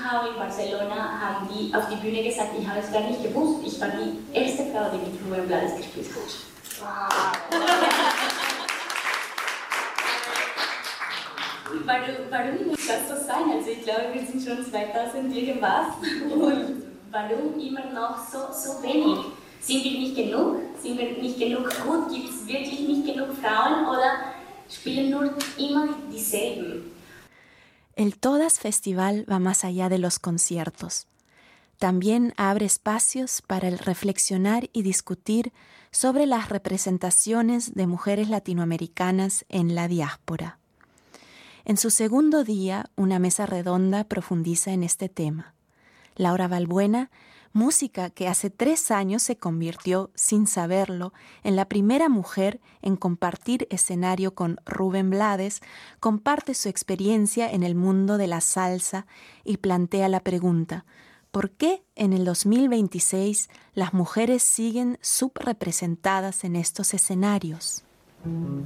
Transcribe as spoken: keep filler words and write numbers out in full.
habe in Barcelona haben die auf die Bühne gesagt, ich habe es gar nicht gewusst, ich war die erste Frau, die mit Rubén Blades gespielt hat. Wow. Warum, warum muss das so sein? Also ich glaube, wir sind schon zweitausend irgendwas und warum immer noch so, so wenig? Sind wir nicht genug? Sind wir nicht genug gut? Gibt es wirklich nicht genug Frauen oder spielen nur immer dieselben? El Todas Festival va más allá de los conciertos. También abre espacios para el reflexionar y discutir sobre las representaciones de mujeres latinoamericanas en la diáspora. En su segundo día, una mesa redonda profundiza en este tema. Laura Balbuena, música que hace tres años se convirtió, sin saberlo, en la primera mujer en compartir escenario con Rubén Blades, comparte su experiencia en el mundo de la salsa y plantea la pregunta: ¿por qué en el dos mil veintiséis las mujeres siguen subrepresentadas en estos escenarios?